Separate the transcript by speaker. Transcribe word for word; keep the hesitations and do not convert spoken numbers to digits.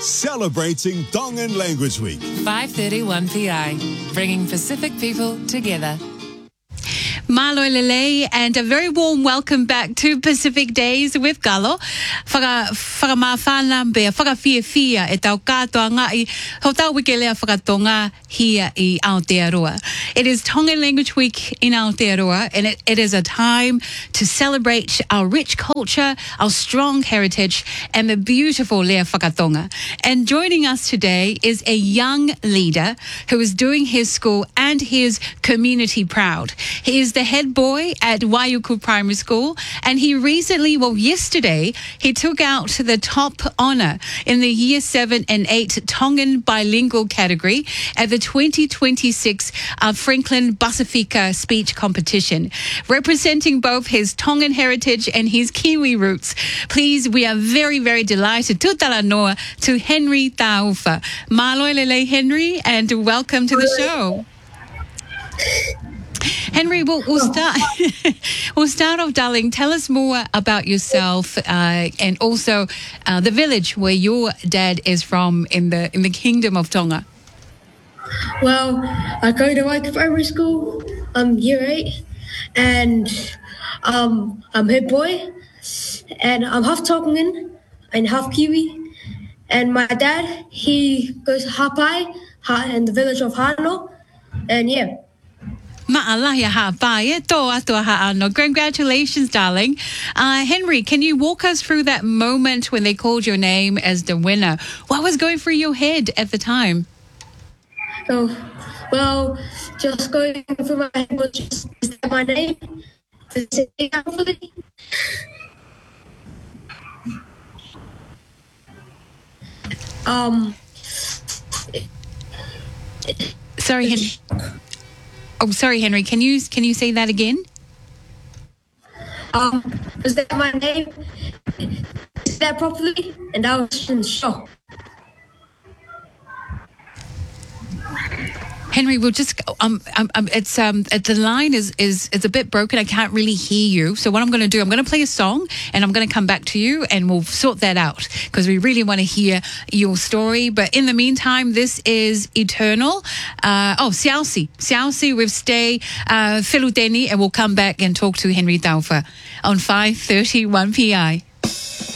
Speaker 1: celebrating Tongan Language Week.
Speaker 2: five thirty-one P I, bringing Pacific people together.
Speaker 3: Malo Lele, and a very warm welcome back to Pacific Days with Galo. Whaka, whakamawhana bea, whakawhiawhia e tau katoa ngai, ho tau wike lea whakatonga here i Aotearoa. It is Tongan Language Week in Aotearoa, and it, it is a time to celebrate our rich culture, our strong heritage, and the beautiful lea whakatonga. And joining us today is a young leader who is doing his school and his community proud. He is the head boy at Waiuku Primary School, and he recently, well, yesterday, he took out the top honour in the Year seven and eight Tongan bilingual category at the twenty twenty-six uh, Franklin Pasifika speech competition. Representing both his Tongan heritage and his Kiwi roots, please, we are very, very delighted to tala noa to Henry Taufa. Malo lele, Henry, and welcome to the show. Henry, we'll, we'll start. we'll start off, darling. Tell us more about yourself, uh, and also uh, the village where your dad is from in the in the Kingdom of Tonga.
Speaker 4: Well, I go to Waiuku Primary School. I'm year eight, and um, I'm head boy, and I'm half Tongan and half Kiwi. And my dad, he goes to Hapai in the village of Hano, and yeah.
Speaker 3: Ma'alaya ha'apai, tō atua ha'ano. Congratulations, darling. Uh, Henry, can you walk us through that moment when they called your name as the winner? What was going through your head at the time?
Speaker 4: Oh, well, just going through my head was just, is that my name? Is it hopefully? Um.
Speaker 3: Sorry, Henry. Oh, sorry, Henry. Can you can you say that again?
Speaker 4: Um, was that my name? Is that properly? And I was in shock.
Speaker 3: Henry, we'll just um, um, um it's um the line is is is a bit broken. I can't really hear you. So what I'm going to do, I'm going to play a song, and I'm going to come back to you, and we'll sort that out because we really want to hear your story. But in the meantime, this is Eternal. Uh, oh, Siausi, Siausi with Stay uh, Filuteni, and we'll come back and talk to Henry Taufa on five thirty-one P I.